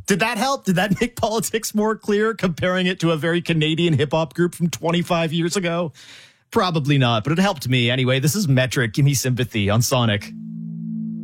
Did that help? Did that make politics more clear, comparing it to a very Canadian hip-hop group from 25 years ago? Probably not, but it helped me anyway. This is Metric. Give me sympathy on Sonic.